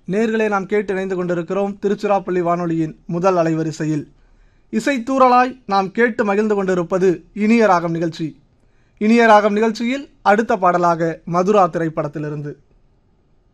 நேர்களே, நாம் கேட்டு இணைந்து கொண்டிருக்கிறோம் திருச்சிராப்பள்ளி வானொலியின் முதல் அலைவரிசையில். இசைத்தூறலாய் நாம் கேட்டு மகிழ்ந்து கொண்டிருப்பது இனிய ராகம் நிகழ்ச்சி. இனிய ராகம் நிகழ்ச்சியில் அடுத்த பாடலாக மதுரா திரைப்படத்திலிருந்து